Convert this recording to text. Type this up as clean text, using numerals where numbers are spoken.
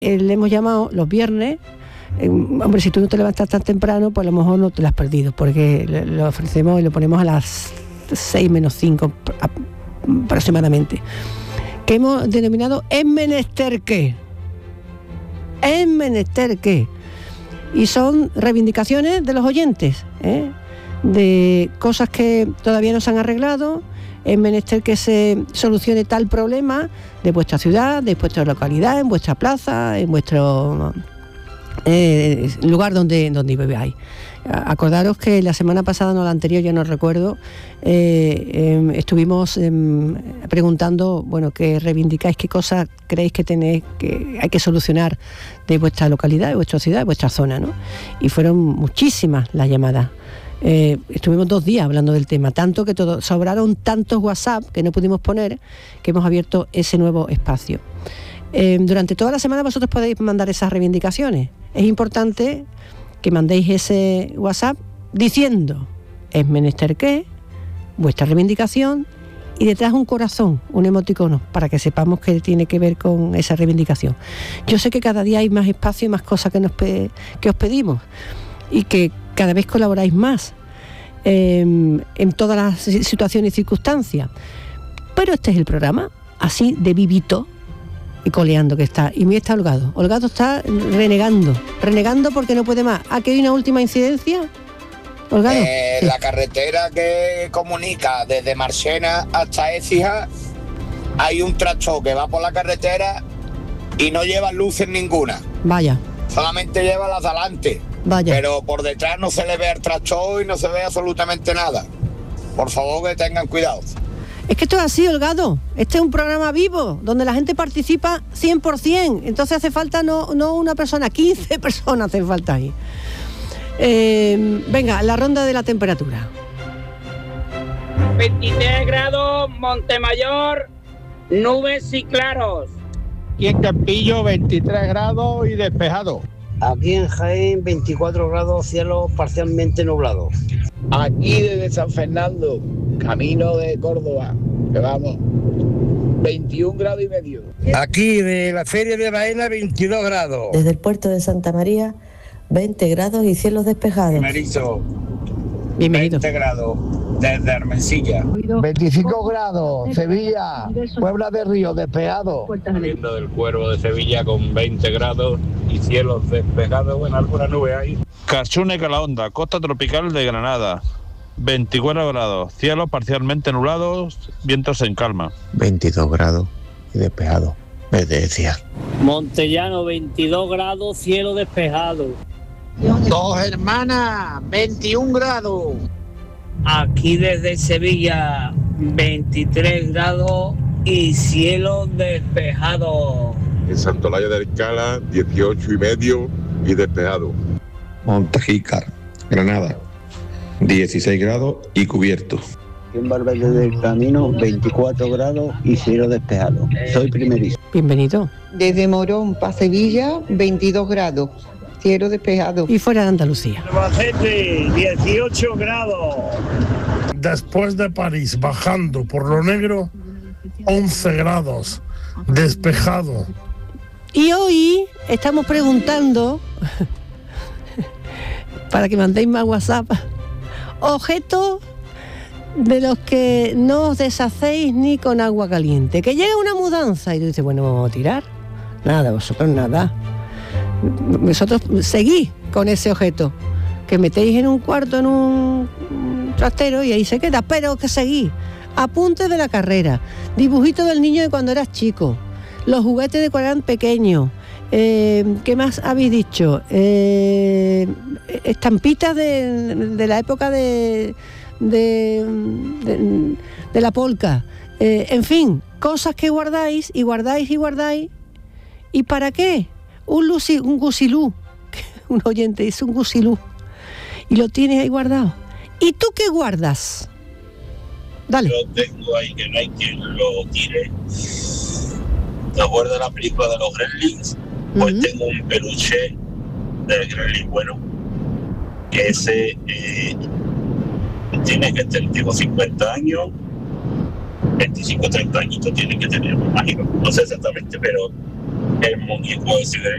Le hemos llamado los viernes. Hombre, si tú no te levantas tan temprano, pues a lo mejor no te lo has perdido, porque lo ofrecemos y lo ponemos a las 6 menos 5 aproximadamente, que hemos denominado Es menester qué. Es menester qué. Y son reivindicaciones de los oyentes, de cosas que todavía no se han arreglado. Es menester que se solucione tal problema de vuestra ciudad, de vuestra localidad, en vuestra plaza, en vuestro lugar donde viváis. Acordaros que la semana pasada, no la anterior, ya no recuerdo, estuvimos preguntando, bueno, qué reivindicáis, qué cosas creéis que hay que solucionar de vuestra localidad, de vuestra ciudad, de vuestra zona, ¿no? Y fueron muchísimas las llamadas. Estuvimos 2 días hablando del tema, tanto que sobraron tantos WhatsApp que no pudimos poner, que hemos abierto ese nuevo espacio. Durante toda la semana vosotros podéis mandar esas reivindicaciones. Es importante que mandéis ese WhatsApp diciendo es menester qué, vuestra reivindicación, y detrás un corazón, un emoticono, para que sepamos que tiene que ver con esa reivindicación. Yo sé que cada día hay más espacio y más cosas que os pedimos, y que cada vez colaboráis más en todas las situaciones y circunstancias. Pero este es el programa, así de vivito y coleando que está. Y mira, está Holgado. Holgado está renegando porque no puede más. ¿Aquí hay una última incidencia, Holgado? Sí. La carretera que comunica desde Marchena hasta Écija, hay un tractor que va por la carretera y no lleva luces ninguna. Vaya. Solamente lleva las de adelante. Vaya. Pero por detrás no se le ve el tractor y no se ve absolutamente nada. Por favor, que tengan cuidado. Es que esto es así, Holgado. Este es un programa vivo, donde la gente participa 100%. Entonces hace falta no una persona, 15 personas hacen falta ahí. Venga, la ronda de la temperatura. 23 grados, Montemayor, nubes y claros. Y en Campillo, 23 grados y despejado. Aquí en Jaén, 24 grados, cielo parcialmente nublado. Aquí desde San Fernando, camino de Córdoba, que vamos, 21 grados y medio. Aquí de la Feria de Baena, 22 grados. Desde el puerto de Santa María, 20 grados y cielos despejados. Primerizo, bienvenido. 20 grados, desde Hermensilla. 25 grados, Sevilla, Puebla de Río, despejado. Saliendo del Cuervo de Sevilla con 20 grados y cielos despejados, bueno, alguna nube hay. Carsuna y Calahonda, costa tropical de Granada, 24 grados, cielos parcialmente nublados, vientos en calma. 22 grados y despejado, desde Écija. Montellano, 22 grados, cielo despejado. Dos Hermanas, 21 grados. Aquí desde Sevilla, 23 grados y cielo despejado. En Santolaya de Alcalá, 18 y medio y despejado. Montajícar, Granada, 16 grados y cubierto. En Valverde del Camino, 24 grados y cielo despejado. Soy primerizo. Bienvenido. Desde Morón para Sevilla, 22 grados, cielo despejado. Y fuera de Andalucía. Albacete, 18 grados. Después de París, bajando por lo negro, 11 grados, despejado. Y hoy estamos preguntando, para que mandéis más WhatsApp, objetos de los que no os deshacéis ni con agua caliente. Que llega una mudanza y tú dices, bueno, vamos a tirar. Nada, vosotros nada. Vosotros seguís con ese objeto, que metéis en un cuarto, en un trastero y ahí se queda, pero que seguís. Apuntes de la carrera, dibujitos del niño de cuando eras chico, los juguetes de cuando eran pequeños. ¿Qué más habéis dicho? Estampitas de la época de la polca. En fin, cosas que guardáis y guardáis y guardáis. ¿Y para qué? Un gusilú. Un oyente dice un gusilú. Y lo tienes ahí guardado. ¿Y tú qué guardas? Dale. Yo tengo ahí que no hay quien lo tire. ¿Te acuerdas de la película de los Gremlins? Pues tengo un peluche del Gremlin, bueno, que ese tiene que tener, tengo 50 años, 25, 30 añitos tiene que tener, me imagino, no sé exactamente, pero el muñeco ese del